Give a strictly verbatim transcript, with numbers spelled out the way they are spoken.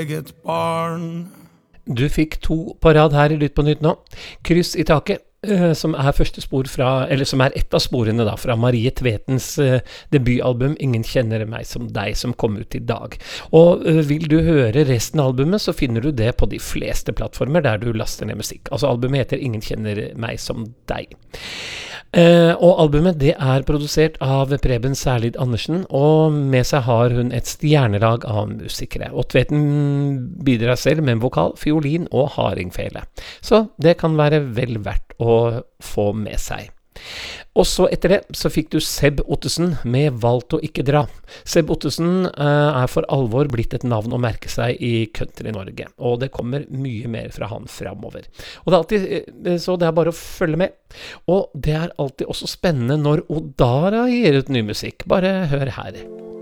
eget barn. Du fikk to på rad her i Lytt på nytt nå. Kryss i taket, eh, som er første spor fra, eller som er ett av sporene da, fra Marie Tvetens eh, debutalbum Ingen kjenner meg som deg, som kom ut i dag. Og eh, vil du høre resten av albumet, så finner du det på de fleste plattformer der du laster ned musikk. Altså albumet heter Ingen kjenner meg som deg. Eh, og albumet det er produsert av Preben Særlid Andersen, og med seg har hun et stjernelag av musikere. Og Tveten bidrar selv med en vokal, fiolin og hardingfele. Så det kan være vel verdt å få med seg. Og så etter det så fikk du Seb Ottesen med Valgt å ikke dra. Seb Ottesen eh, er for alvor blitt et navn å merke seg i Country-Norge, og det kommer mye mer fra han fremover. Og det er alltid, eh, så det er bare å følge med. Og det er alltid også spennende når Odara gir ut ny musikk. Bare hør her.